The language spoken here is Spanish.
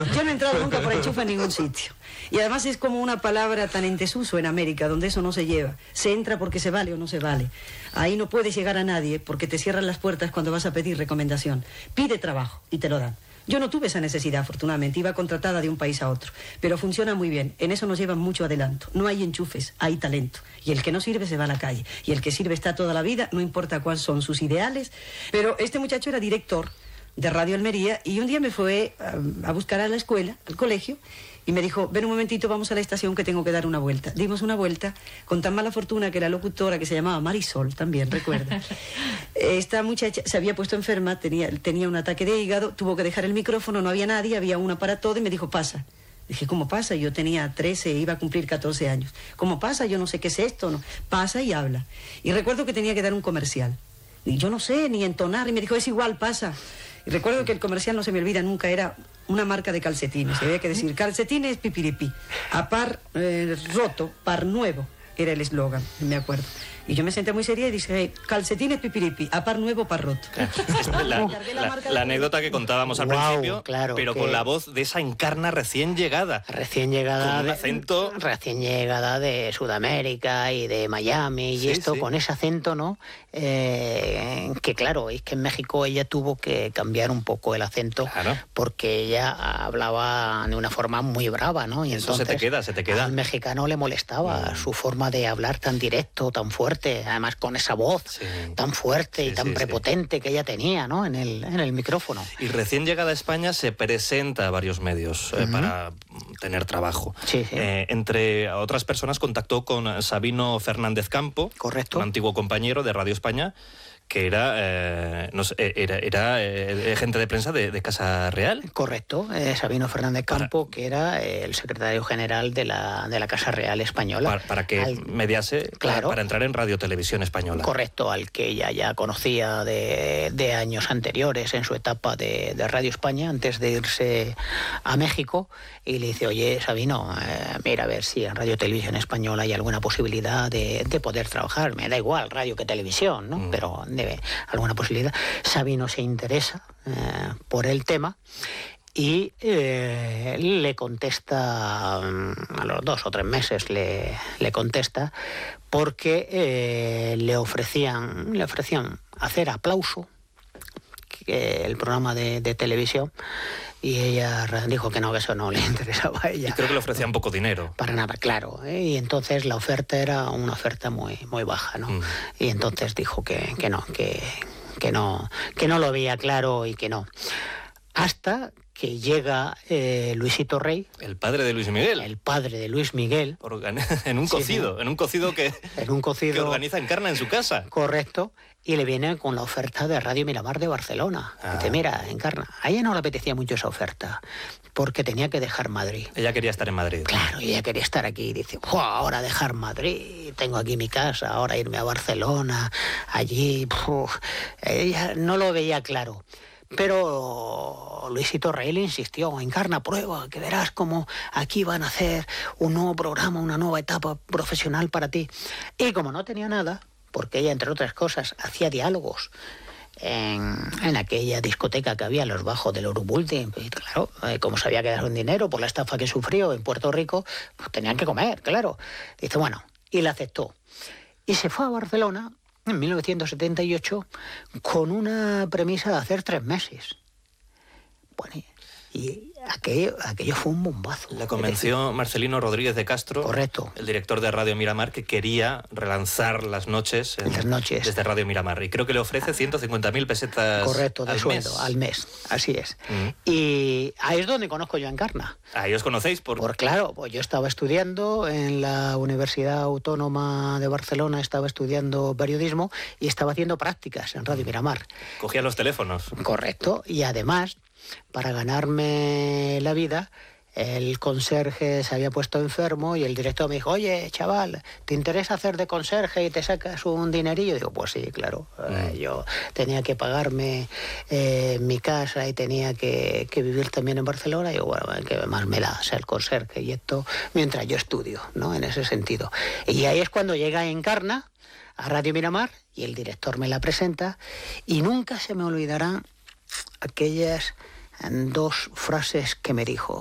Yo no he entrado nunca por enchufe en ningún sitio. Y además es como una palabra tan en desuso en América, donde eso no se lleva. Se entra porque se vale o no se vale. Ahí no puedes llegar a nadie porque te cierran las puertas cuando vas a pedir recomendación. Pide trabajo y te lo dan. Yo no tuve esa necesidad, afortunadamente. Iba contratada de un país a otro. Pero funciona muy bien. En eso nos llevan mucho adelanto. No hay enchufes, hay talento. Y el que no sirve se va a la calle. Y el que sirve está toda la vida, no importa cuáles son sus ideales. Pero este muchacho era director de Radio Almería y un día me fue a buscar a la escuela, al colegio, y me dijo, ven un momentito, vamos a la estación que tengo que dar una vuelta. Dimos una vuelta con tan mala fortuna que la locutora, que se llamaba Marisol, también, recuerda. Esta muchacha se había puesto enferma, tenía un ataque de hígado, tuvo que dejar el micrófono, no había nadie, había una para todo y me dijo, pasa. Dije, ¿cómo pasa? Yo tenía 13, iba a cumplir 14 años. ¿Cómo pasa? Yo no sé qué es esto. No. Pasa y habla. Y recuerdo que tenía que dar un comercial. Y yo no sé ni entonar, y me dijo, es igual, pasa. Y recuerdo que el comercial, no se me olvida nunca, era una marca de calcetines. Había que decir, calcetines pipiripi, a par roto, par nuevo, era el eslogan, me acuerdo. Y yo me senté muy seria y dije, hey, calcetines pipiripi, a par nuevo, par roto. La anécdota que contábamos al principio, claro, pero con la voz de esa Encarna recién llegada. Recién llegada. Con un acento. Recién llegada de Sudamérica y de Miami y esto, con ese acento, ¿no? Que claro, es que en México ella tuvo que cambiar un poco el acento, claro, porque ella hablaba de una forma muy brava, ¿no? Y eso entonces se te queda. Al mexicano le molestaba su forma de hablar tan directo, tan fuerte, además con esa voz tan fuerte y tan prepotente que ella tenía, ¿no? en el micrófono. Y recién llegada a España se presenta a varios medios para tener trabajo. Entre otras personas contactó con Sabino Fernández Campo, correcto, un antiguo compañero de Radio España, que era agente de prensa de Casa Real. Correcto, Sabino Fernández Campo, que era el secretario general de la Casa Real Española. Para que mediase, claro, para entrar en Radio Televisión Española. Correcto, al que ella ya conocía de años anteriores en su etapa de Radio España, antes de irse a México, y le dice, oye, Sabino, mira a ver si en Radio Televisión Española hay alguna posibilidad de poder trabajar. Me da igual radio que televisión, ¿no? Pero debe alguna posibilidad. Sabino se interesa por el tema y le contesta a los 2 o 3 meses le contesta, porque le ofrecían hacer Aplauso, que el programa de televisión, y ella dijo que no, que eso no le interesaba a ella. Y creo que le ofrecían poco dinero. Para nada, claro. Y entonces la oferta era una oferta muy, muy baja, ¿no? Y entonces dijo que no lo veía claro y que no. Hasta que llega Luisito Rey. El padre de Luis Miguel. El padre de Luis Miguel. En un cocido que organiza Encarna en su casa. Correcto. Y le viene con la oferta de Radio Miramar de Barcelona. Dice, mira, Encarna, a ella no le apetecía mucho esa oferta, porque tenía que dejar Madrid. Ella quería estar en Madrid. Claro, ella quería estar aquí. Dice, ahora dejar Madrid, tengo aquí mi casa, ahora irme a Barcelona, allí. Ella no lo veía claro. Pero Luisito Rey le insistió, Encarna, prueba, que verás cómo aquí van a hacer un nuevo programa, una nueva etapa profesional para ti. Y como no tenía nada, porque ella, entre otras cosas, hacía diálogos en aquella discoteca que había en los bajos del Urubulti, y claro, como se había quedado sin dinero por la estafa que sufrió en Puerto Rico, pues tenían que comer, claro. Dice, bueno, y la aceptó. Y se fue a Barcelona en 1978 con una premisa de hacer 3 meses. Bueno, y aquello fue un bombazo. La convenció Marcelino Rodríguez de Castro, correcto, el director de Radio Miramar, que quería relanzar las noches desde Radio Miramar. Y creo que le ofrece 150.000 pesetas, correcto, de sueldo al mes. Así es. Y ahí es donde conozco yo a Encarna. Ahí os conocéis claro, pues yo estaba estudiando en la Universidad Autónoma de Barcelona, estaba estudiando periodismo y estaba haciendo prácticas en Radio Miramar. Cogía los teléfonos. Correcto, y además, para ganarme la vida, el conserje se había puesto enfermo y el director me dijo, oye, chaval, ¿te interesa hacer de conserje y te sacas un dinerillo? Digo, pues sí, claro. Yo tenía que pagarme mi casa y tenía que vivir también en Barcelona. Y digo, bueno, ¿qué más me da ser conserje y esto mientras yo estudio, ¿no? En ese sentido. Y ahí es cuando llega Encarna a Radio Miramar y el director me la presenta y nunca se me olvidarán aquellas 2 frases que me dijo.